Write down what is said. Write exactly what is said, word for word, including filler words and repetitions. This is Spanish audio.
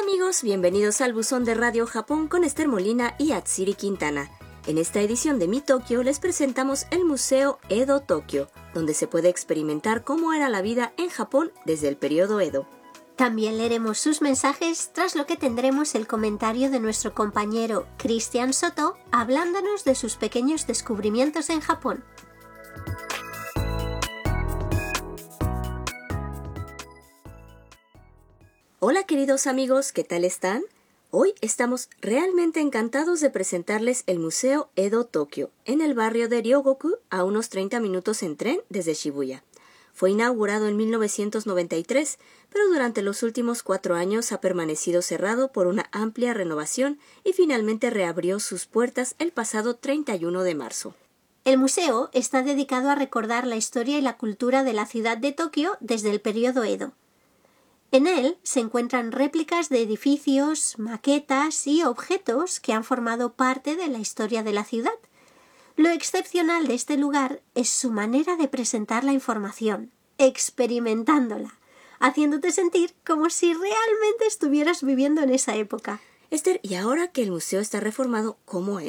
amigos, bienvenidos al buzón de Radio Japón con Esther Molina y Atsiri Quintana. En esta edición de Mi Tokio les presentamos el Museo Edo Tokio, donde se puede experimentar cómo era la vida en Japón desde el periodo Edo. También leeremos sus mensajes, tras lo que tendremos el comentario de nuestro compañero Christian Soto, hablándonos de sus pequeños descubrimientos en Japón. Hola queridos amigos, ¿qué tal están? Hoy estamos realmente encantados de presentarles el Museo Edo Tokio, en el barrio de Ryogoku, a unos treinta minutos en tren desde Shibuya. Fue inaugurado en mil novecientos noventa y tres, pero durante los últimos cuatro años ha permanecido cerrado por una amplia renovación y finalmente reabrió sus puertas el pasado treinta y uno de marzo. El museo está dedicado a recordar la historia y la cultura de la ciudad de Tokio desde el periodo Edo. En él se encuentran réplicas de edificios, maquetas y objetos que han formado parte de la historia de la ciudad. Lo excepcional de este lugar es su manera de presentar la información, experimentándola, haciéndote sentir como si realmente estuvieras viviendo en esa época. Esther, y ahora que el museo está reformado, ¿cómo es?